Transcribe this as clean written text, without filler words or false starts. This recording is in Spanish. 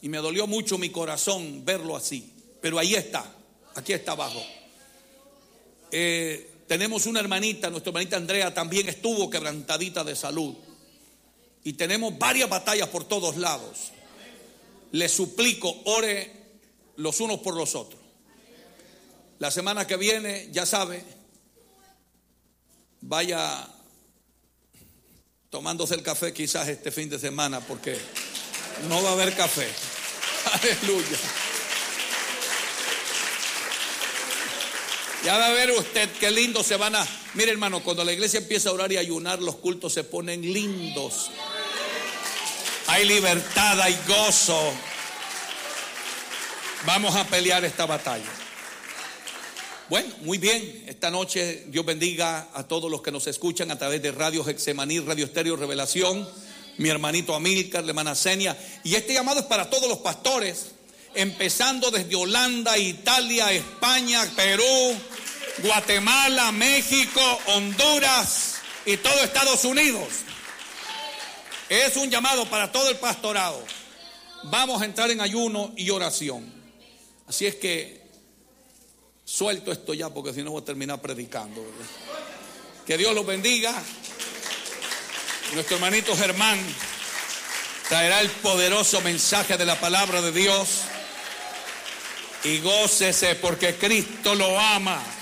Y me dolió mucho mi corazón verlo así. Pero ahí está, aquí está abajo. Tenemos una hermanita, nuestra hermanita Andrea también estuvo quebrantadita de salud. Y tenemos varias batallas por todos lados. Les suplico, ore los unos por los otros. La semana que viene, ya sabe, vaya tomándose el café quizás este fin de semana, porque no va a haber café. Aleluya. Ya va a ver usted qué lindo se van a... Mire, hermano, cuando la iglesia empieza a orar y ayunar, los cultos se ponen lindos. Hay libertad, hay gozo. Vamos a pelear esta batalla. Bueno, muy bien. Esta noche Dios bendiga a todos los que nos escuchan a través de Radio Getsemaní, Radio Estéreo Revelación, mi hermanito Amílcar, la hermana Senia. Y este llamado es para todos los pastores, empezando desde Holanda, Italia, España, Perú, Guatemala, México, Honduras y todo Estados Unidos. Es un llamado para todo el pastorado. Vamos a entrar en ayuno y oración. Así es que suelto esto ya, porque si no voy a terminar predicando, ¿verdad? Que Dios los bendiga. Nuestro hermanito Germán traerá el poderoso mensaje de la palabra de Dios. Y gócese porque Cristo lo ama.